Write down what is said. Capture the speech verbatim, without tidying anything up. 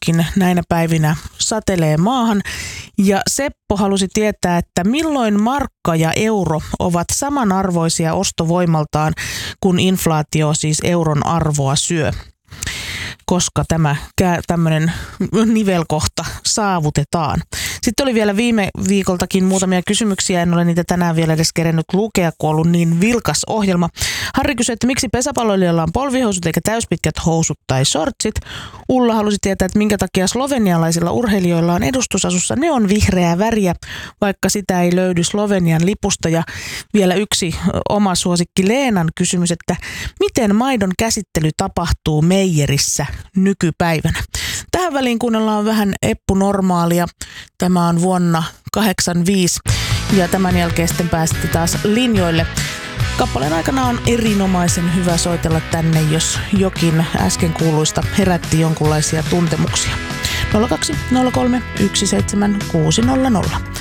aurinkokin näinä päivinä satelee maahan. Ja Seppo halusi tietää, että milloin markka ja euro ovat samanarvoisia ostovoimaltaan, kun inflaatio siis euron arvoa syö. Koska tämä tämmöinen nivelkohta saavutetaan. Sitten oli vielä viime viikoltakin muutamia kysymyksiä, en ole niitä tänään vielä edes kerennyt lukea, kun on ollut niin vilkas ohjelma. Harri kysyi, että miksi pesäpalloilijoilla on polvihousut eikä täyspitkät housut tai shortsit. Ulla halusi tietää, että minkä takia slovenialaisilla urheilijoilla on edustusasussa neon vihreää väriä, vaikka sitä ei löydy Slovenian lipusta. Ja vielä yksi oma suosikki Leenan kysymys, että miten maidon käsittely tapahtuu meijerissä nykypäivänä. Tähän väliin kuunnellaan vähän Eppu Normaalia. Tämä on vuonna kahdeksankymmentäviisi ja tämän jälkeen sitten pääsitte taas linjoille. Kappaleen aikana on erinomaisen hyvä soitella tänne, jos jokin äsken kuuluista herätti jonkunlaisia tuntemuksia. nolla kaksi nolla kolme yksi seitsemän kuusi nolla nolla.